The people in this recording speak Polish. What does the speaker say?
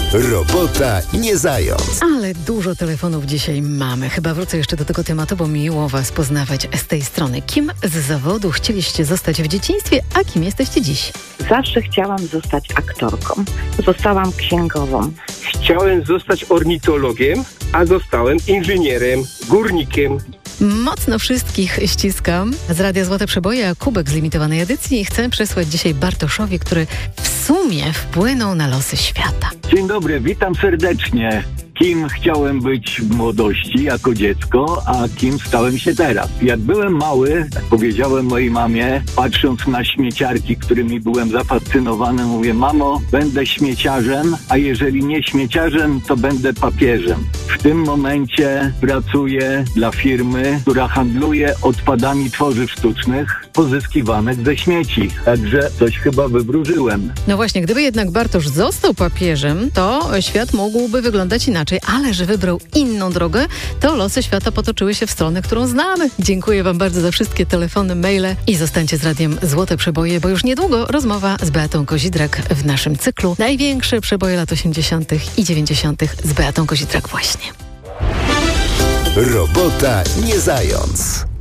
Robota nie zając. Ale dużo telefonów dzisiaj mamy. Chyba wrócę jeszcze do tego tematu, bo miło Was poznawać z tej strony. Kim z zawodu chcieliście zostać w dzieciństwie, a kim jesteście dziś? Zawsze chciałam zostać aktorką. Zostałam księgową. Chciałem zostać ornitologiem, a zostałem inżynierem, górnikiem. Mocno wszystkich ściskam. Z Radia Złote Przeboje, a kubek z limitowanej edycji chcę przesłać dzisiaj Bartoszowi, który w sumie wpłynął na losy świata. Dzień dobry, witam serdecznie. Kim chciałem być w młodości jako dziecko, a kim stałem się teraz. Jak byłem mały, powiedziałem mojej mamie, patrząc na śmieciarki, którymi byłem zafascynowany, mówię: mamo, będę śmieciarzem, a jeżeli nie śmieciarzem, to będę papieżem. W tym momencie pracuję dla firmy, która handluje odpadami tworzyw sztucznych pozyskiwanych ze śmieci. Także coś chyba wywróżyłem. No właśnie, gdyby jednak Bartosz został papieżem, to świat mógłby wyglądać inaczej, ale że wybrał inną drogę, to losy świata potoczyły się w stronę, którą znamy. Dziękuję Wam bardzo za wszystkie telefony, maile i zostańcie z Radiem Złote Przeboje, bo już niedługo rozmowa z Beatą Kozidrak w naszym cyklu. Największe przeboje lat 80. i 90. z Beatą Kozidrak właśnie. Robota nie zając.